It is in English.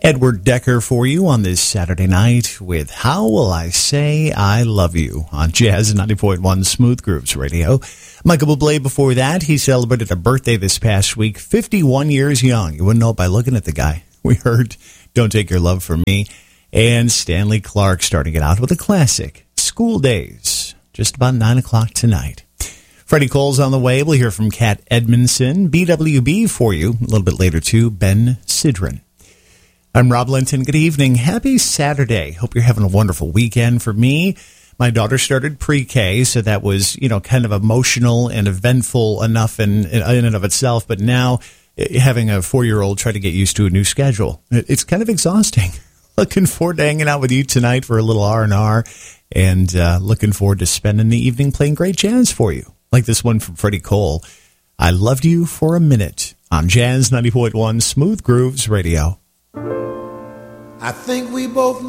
Edward Decker for you on this Saturday night with How Will I Say I Love You on Jazz 90.1 Smooth Grooves Radio. Michael Bublé before that, he celebrated a birthday this past week, 51 years young. You wouldn't know it by looking at the guy. We heard Don't Take Your Love From Me. And Stanley Clarke starting it out with a classic, School Days, just about 9 o'clock tonight. Freddie Cole's on the way. We'll hear from Kat Edmondson. BWB for you a little bit later, too. Ben Sidran. I'm Rob Linton. Good evening. Happy Saturday. Hope you're having a wonderful weekend. For me, my daughter started pre-K, so that was, kind of emotional and eventful enough in and of itself. But now, having a 4-year-old try to get used to a new schedule, it's kind of exhausting. Looking forward to hanging out with you tonight for a little R&R, and looking forward to spending the evening playing great jazz for you. Like this one from Freddie Cole, I Loved You for a Minute on Jazz 90.1 Smooth Grooves Radio. I think we both